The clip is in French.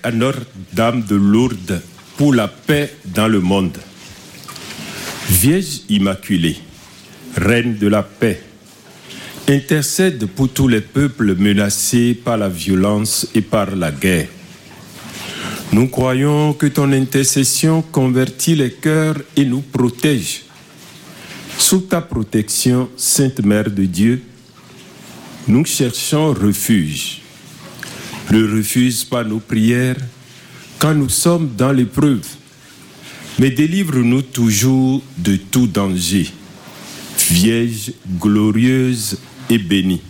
à Notre-Dame de Lourdes pour la paix dans le monde. Vierge Immaculée, Reine de la paix, intercède pour tous les peuples menacés par la violence et par la guerre. Nous croyons que ton intercession convertit les cœurs et nous protège. Sous ta protection, Sainte Mère de Dieu, nous cherchons refuge. Ne refuse pas nos prières quand nous sommes dans l'épreuve, mais délivre-nous toujours de tout danger. Vierge glorieuse et bénie.